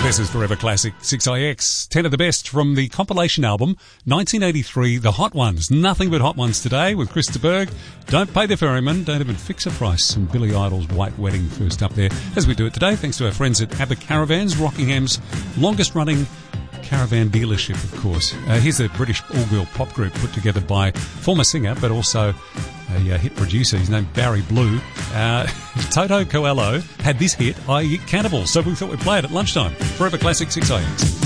This is Forever Classic 6IX. 10 of the best from the compilation album 1983, The Hot Ones. Nothing but hot ones today with Chris de Burgh. Don't Pay the Ferryman, Don't Even Fix a Price. And Billy Idol's White Wedding first up there. As we do it today, thanks to our friends at ABBA Caravans, Rockingham's longest running caravan dealership, of course. Here's a British all-girl pop group put together by former singer but also a hit producer. His name Barry Blue. Toto Coelho had this hit, I Eat Cannibals, so we thought we'd play it at lunchtime. Forever Classic 6IX.